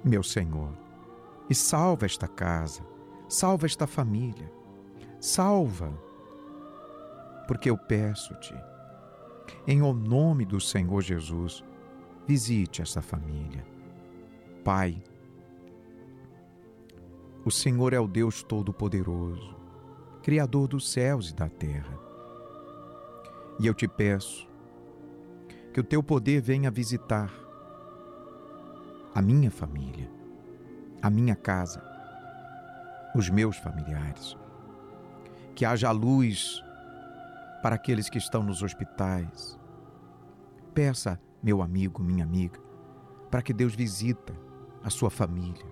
meu Senhor, e salva esta casa, salva esta família, salva, porque eu peço-te, em o nome do Senhor Jesus, visite esta família. Pai, o Senhor é o Deus Todo-Poderoso, Criador dos céus e da terra. E eu te peço que o teu poder venha visitar a minha família, a minha casa, os meus familiares. Que haja luz para aqueles que estão nos hospitais. Peça, meu amigo, minha amiga, para que Deus visita a sua família.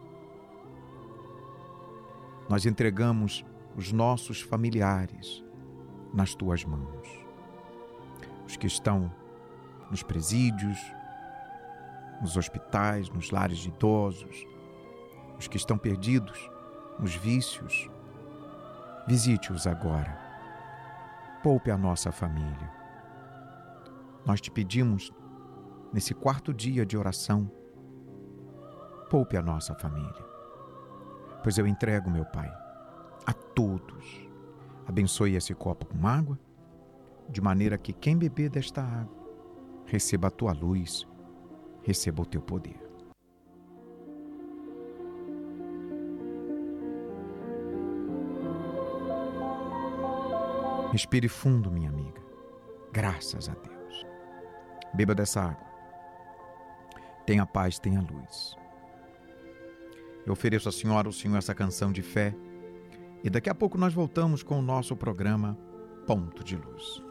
Nós entregamos os nossos familiares nas tuas mãos. Os que estão nos presídios, nos hospitais, nos lares de idosos, os que estão perdidos nos vícios, visite-os agora. Poupe a nossa família. Nós te pedimos, nesse quarto dia de oração, poupe a nossa família. Pois eu entrego, meu Pai, a todos. Abençoe esse copo com água, de maneira que quem beber desta água receba a tua luz, receba o teu poder. Respire fundo, minha amiga. Graças a Deus. Beba dessa água. Tenha paz, tenha luz. Eu ofereço à senhora, ao Senhor, essa canção de fé. E daqui a pouco nós voltamos com o nosso programa Ponto de Luz.